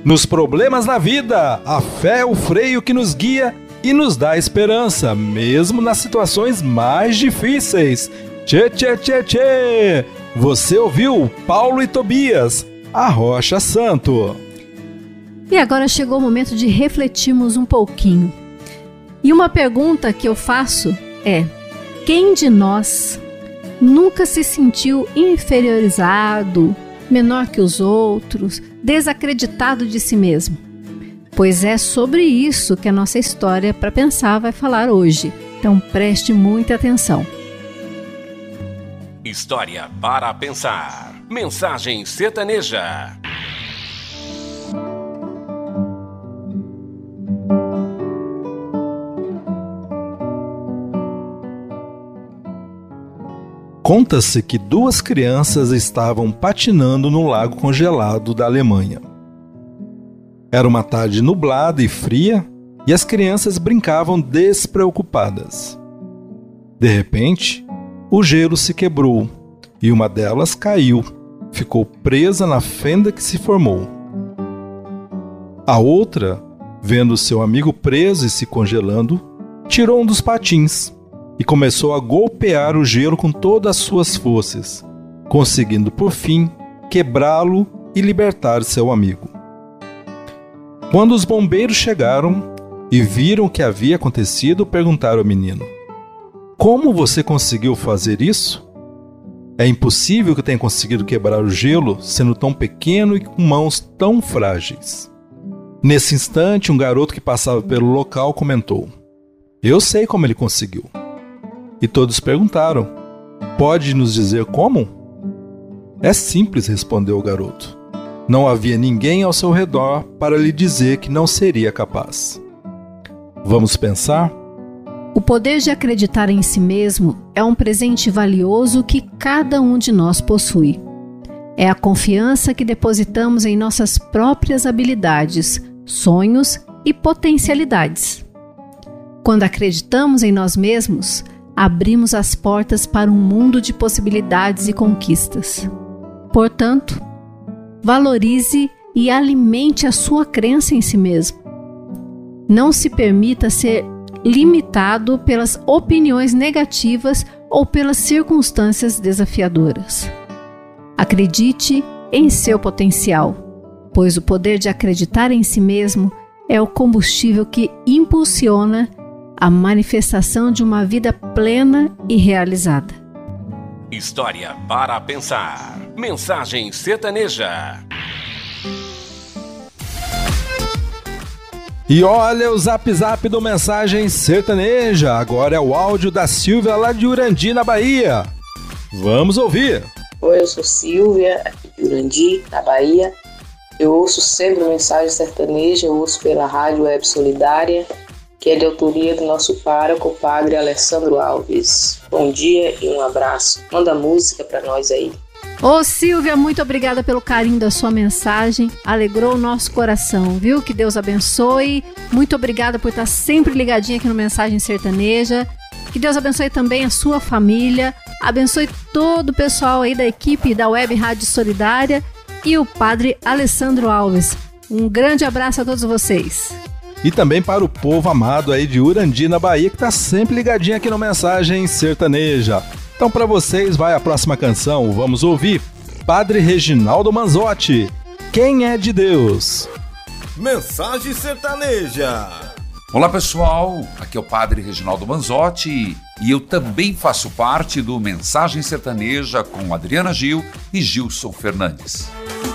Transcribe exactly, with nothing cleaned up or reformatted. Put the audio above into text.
Nos problemas da vida, a fé é o freio que nos guia e nos dá esperança, mesmo nas situações mais difíceis. Tchê, tchê, tchê, tchê! Você ouviu Paulo e Tobias, a Rocha Santo. E agora chegou o momento de refletirmos um pouquinho. E uma pergunta que eu faço é: quem de nós nunca se sentiu inferiorizado, menor que os outros, desacreditado de si mesmo? Pois é sobre isso que a nossa história para pensar vai falar hoje. Então preste muita atenção. História para pensar. Mensagem sertaneja. Conta-se que duas crianças estavam patinando no lago congelado da Alemanha. Era uma tarde nublada e fria e as crianças brincavam despreocupadas. De repente, o gelo se quebrou e uma delas caiu, ficou presa na fenda que se formou. A outra, vendo seu amigo preso e se congelando, tirou um dos patins e começou a golpear o gelo com todas as suas forças, conseguindo, por fim, quebrá-lo e libertar seu amigo. Quando os bombeiros chegaram e viram o que havia acontecido, perguntaram ao menino: como você conseguiu fazer isso? É impossível que tenha conseguido quebrar o gelo sendo tão pequeno e com mãos tão frágeis. Nesse instante, um garoto que passava pelo local comentou: eu sei como ele conseguiu. E todos perguntaram: pode nos dizer como? É simples, respondeu o garoto. Não havia ninguém ao seu redor para lhe dizer que não seria capaz. Vamos pensar? O poder de acreditar em si mesmo é um presente valioso que cada um de nós possui. É a confiança que depositamos em nossas próprias habilidades, sonhos e potencialidades. Quando acreditamos em nós mesmos, abrimos as portas para um mundo de possibilidades e conquistas. Portanto, valorize e alimente a sua crença em si mesmo. Não se permita ser limitado pelas opiniões negativas ou pelas circunstâncias desafiadoras. Acredite em seu potencial, pois o poder de acreditar em si mesmo é o combustível que impulsiona a manifestação de uma vida plena e realizada. História para pensar. Mensagem sertaneja. E olha o zap zap do Mensagem Sertaneja. Agora é o áudio da Silvia lá de Urandi, na Bahia. Vamos ouvir. Oi, eu sou Silvia, aqui de Urandi, na Bahia. Eu ouço sempre Mensagem Sertaneja, eu ouço pela Rádio Web Solidária, que é de autoria do nosso pároco, o padre Alessandro Alves. Bom dia e um abraço. Manda música para nós aí. Ô Silvia, muito obrigada pelo carinho da sua mensagem, alegrou o nosso coração, viu? Que Deus abençoe, muito obrigada por estar sempre ligadinha aqui no Mensagem Sertaneja, que Deus abençoe também a sua família, abençoe todo o pessoal aí da equipe da Web Rádio Solidária e o padre Alessandro Alves. Um grande abraço a todos vocês. E também para o povo amado aí de Urandi, na Bahia, que está sempre ligadinho aqui no Mensagem Sertaneja. Então para vocês vai a próxima canção, vamos ouvir Padre Reginaldo Manzotti, Quem é de Deus? Mensagem Sertaneja. Olá pessoal, aqui é o Padre Reginaldo Manzotti e eu também faço parte do Mensagem Sertaneja com Adriana Gil e Gilson Fernandes.